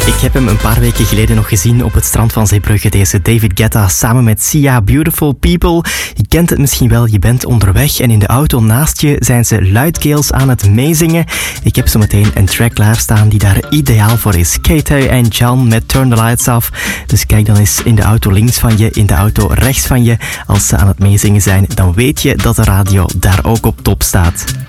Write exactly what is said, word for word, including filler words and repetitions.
Ik heb hem een paar weken geleden nog gezien op het strand van Zeebrugge, deze David Guetta, samen met Sia, Beautiful People. Je kent het misschien wel, je bent onderweg en in de auto naast je zijn ze luidkeels aan het meezingen. Ik heb zo meteen een track klaarstaan die daar ideaal voor is. Kato en John met Turn the Lights Off. Dus kijk dan eens in de auto links van je, in de auto rechts van je. Als ze aan het meezingen zijn, dan weet je dat de radio daar ook op top staat.